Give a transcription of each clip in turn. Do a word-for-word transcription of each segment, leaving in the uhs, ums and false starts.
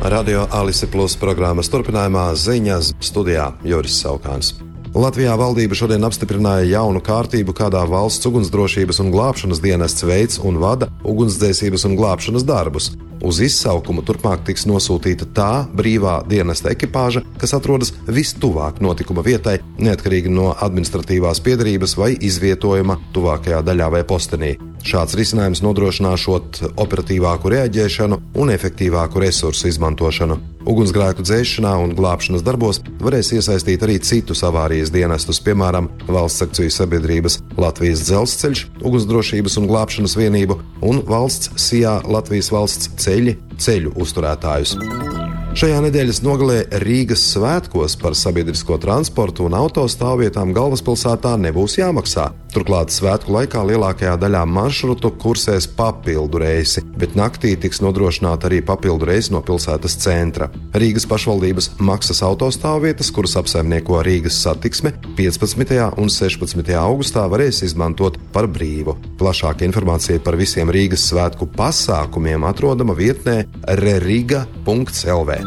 Radio Alise Plus programmas turpinājumā ziņas studijā Juris Saukāns. Latvijā valdība šodien apstiprināja jaunu kārtību, kādā valsts ugunsdrošības un glābšanas dienests veids un vada ugunsdzēsības un glābšanas darbus. Uz izsaukumu turpmāk tiks nosūtīta tā brīvā dienesta ekipāža, kas atrodas vistuvāk notikuma vietai, neatkarīgi no administratīvās piedarības vai izvietojuma tuvākajā daļā vai postenī. Šāds risinājums nodrošināšot operatīvāku reaģēšanu un efektīvāku resursu izmantošanu. Ugunsgrēku dzēšanā un glābšanas darbos varēs iesaistīt arī citus avārijas dienestus, piemēram, valsts akciju sabiedrības Latvijas Dzelzceļš, ugunsdrošības un glābšanas vienību un valsts S I A Latvijas valsts ceļi ceļu uzturētājus. Šajā nedēļas nogalē Rīgas svētkos par sabiedrisko transportu un autostāvvietām galvaspilsētā nebūs jāmaksā. Turklāt svētku laikā lielākajā daļā maršrutu kursēs papildu reisi, bet naktī tiks nodrošināta arī papildu reisi no pilsētas centra. Rīgas pašvaldības maksas autostāvvietas, kuras apsaimnieko Rīgas satiksme, piecpadsmitajā un sešpadsmitajā augustā varēs izmantot par brīvu. Plašāka informācija par visiem Rīgas svētku pasākumiem atrodama vietnē reriga punkts el vē.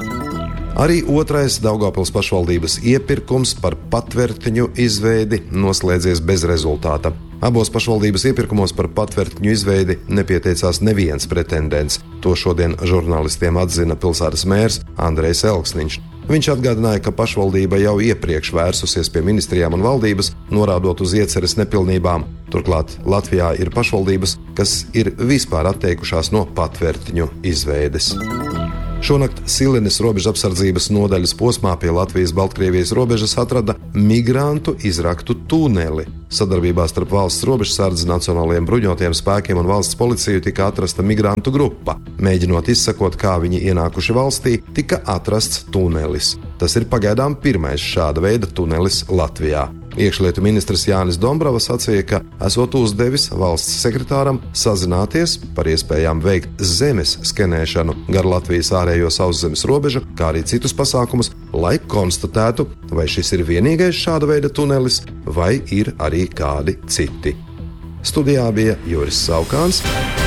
Arī otrais Daugavpils pašvaldības iepirkums par patvertņu izveidi noslēdzies bez rezultāta. Abos pašvaldības iepirkumos par patvertņu izveidi nepieteicās neviens pretendents. To šodien žurnālistiem atzina pilsētas mērs Andrejs Elksniņš. Viņš atgādināja, ka pašvaldība jau iepriekš vērsusies pie ministrijām un valdības, norādot uz ieceres nepilnībām. Turklāt Latvijā ir pašvaldības, kas ir vispār atteikušās no patvertņu izveides. Šonakt Silenes robežapsardzības nodaļas posmā pie Latvijas-Baltkrievijas robežas atrada migrantu izraktu tuneli. Sadarbībā starp valsts robežsardzi, nacionālajiem bruņotajiem spēkiem un valsts policiju tika atrasta migrantu grupa. Mēģinot izsekot, kā viņi ienākuši valstī, tika atrasts tunelis. Tas ir pagaidām pirmais šāda veida tunelis Latvijā. Iekšlietu ministrs Jānis Dombrava sacīja, ka esot uzdevis valsts sekretāram sazināties par iespējām veikt zemes skenēšanu gar Latvijas ārējo sauszemes robežu, kā arī citus pasākumus, lai konstatētu, vai šis ir vienīgais šāda veida tunelis, vai ir arī kādi citi. Studijā bija Juris Saukāns.